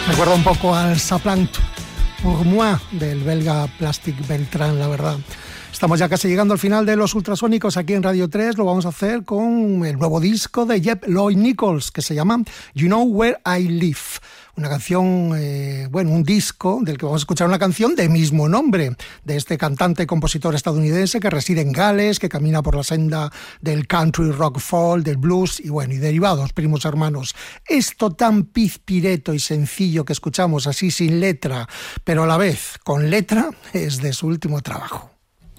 Recuerda un poco al Saplant pour moi del belga Plastic Beltrán, la verdad. Estamos ya casi llegando al final de los ultrasónicos aquí en Radio 3. Lo vamos a hacer con el nuevo disco de Jep Lloyd Nichols que se llama You Know Where I Live. Una canción, un disco del que vamos a escuchar una canción de mismo nombre, de este cantante y compositor estadounidense que reside en Gales, que camina por la senda del country, rock, folk, del blues y derivados, primos hermanos. Esto tan pizpireto y sencillo que escuchamos así sin letra, pero a la vez con letra, es de su último trabajo.